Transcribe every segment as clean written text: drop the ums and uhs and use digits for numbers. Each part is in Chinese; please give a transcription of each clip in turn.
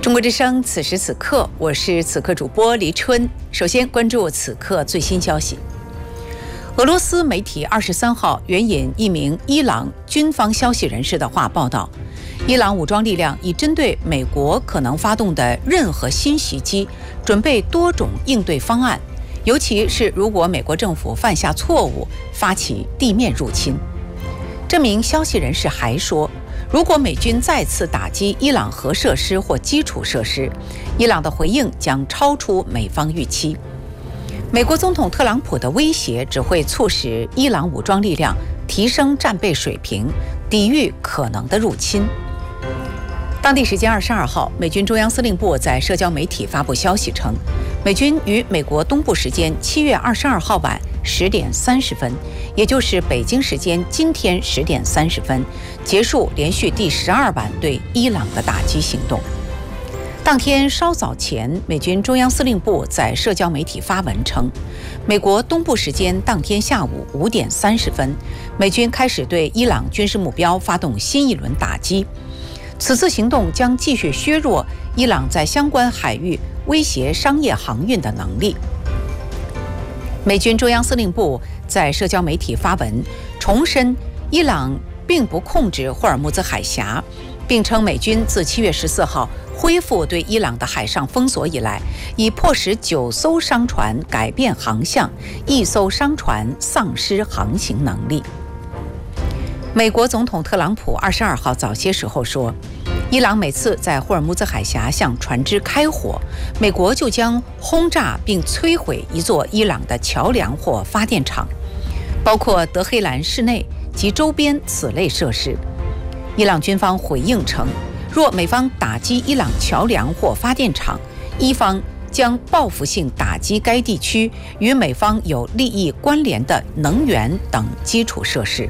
中国之声，此时此刻，我是此刻主播黎春。首先关注此刻最新消息。俄罗斯媒体23号援引一名伊朗军方消息人士的话报道，伊朗武装力量已针对美国可能发动的任何新袭击，准备多种应对方案，尤其是如果美国政府犯下错误，发起地面入侵。这名消息人士还说，如果美军再次打击伊朗核设施或基础设施，伊朗的回应将超出美方预期。美国总统特朗普的威胁只会促使伊朗武装力量提升战备水平，抵御可能的入侵。当地时间22号，美军中央司令部在社交媒体发布消息称，美军于美国东部时间7月22号晚10点30分，也就是北京时间今天10点30分，结束连续第12晚对伊朗的打击行动。当天稍早前，美军中央司令部在社交媒体发文称，美国东部时间当天下午5点30分，美军开始对伊朗军事目标发动新一轮打击。此次行动将继续削弱伊朗在相关海域威胁商业航运的能力。美军中央司令部在社交媒体发文，重申伊朗并不控制霍尔木兹海峡，并称美军自7月14号恢复对伊朗的海上封锁以来，已迫使9艘商船改变航向，1艘商船丧失航行能力。美国总统特朗普22号早些时候说，伊朗每次在霍尔木兹海峡向船只开火，美国就将轰炸并摧毁一座伊朗的桥梁或发电厂，包括德黑兰市内及周边此类设施。伊朗军方回应称，若美方打击伊朗桥梁或发电厂，伊方将报复性打击该地区与美方有利益关联的能源等基础设施。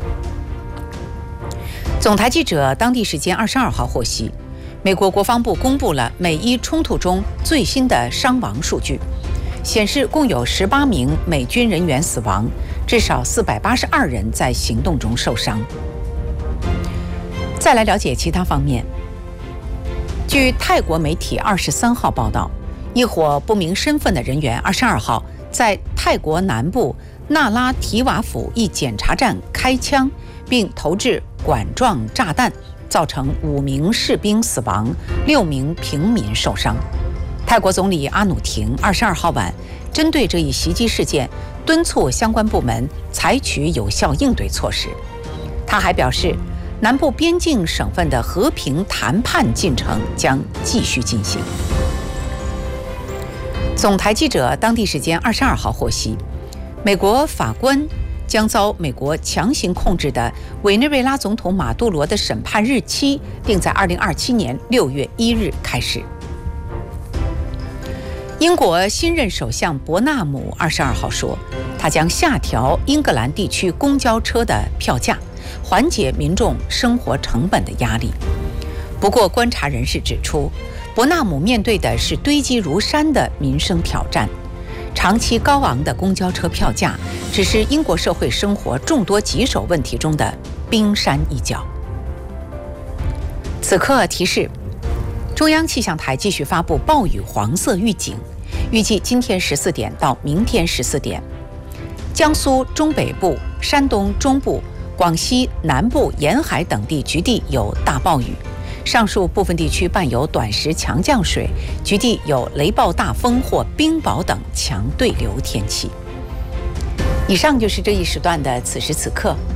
总台记者当地时间22号获悉，美国国防部公布了美伊冲突中最新的伤亡数据，显示共有18名美军人员死亡，至少482人在行动中受伤。再来了解其他方面。据泰国媒体23号报道，一伙不明身份的人员22号在泰国南部纳拉提瓦府一检查站开枪，并投掷管状炸弹，造成5名士兵死亡，6名平民受伤。泰国总理阿努廷22号晚针对这一袭击事件，敦促相关部门采取有效应对措施。他还表示，南部边境省份的和平谈判进程将继续进行。总台记者当地时间22号获悉，美国法官将遭美国强行控制的委内瑞拉总统马杜罗的审判日期定在2027年6月1日开始。英国新任首相伯纳姆22号说，他将下调英格兰地区公交车的票价，缓解民众生活成本的压力。不过，观察人士指出，伯纳姆面对的是堆积如山的民生挑战。长期高昂的公交车票价只是英国社会生活众多棘手问题中的冰山一角。此刻提示，中央气象台继续发布暴雨黄色预警，预计今天14点到明天14点，江苏中北部、山东中部、广西南部沿海等地局地有大暴雨，上述部分地区伴有短时强降水，局地有雷暴大风或冰雹等强对流天气。以上就是这一时段的此时此刻，